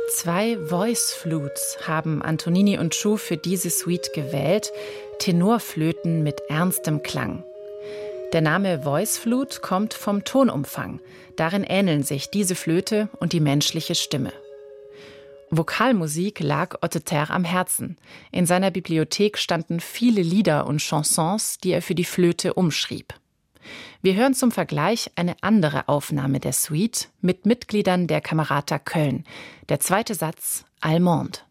2 Voice Flutes haben Antonini und Chu für diese Suite gewählt, Tenorflöten mit ernstem Klang. Der Name Voice Flute kommt vom Tonumfang. Darin ähneln sich diese Flöte und die menschliche Stimme. Vokalmusik lag Otte Terre am Herzen. In seiner Bibliothek standen viele Lieder und Chansons, die er für die Flöte umschrieb. Wir hören zum Vergleich eine andere Aufnahme der Suite mit Mitgliedern der Camerata Köln. Der zweite Satz, Allemande.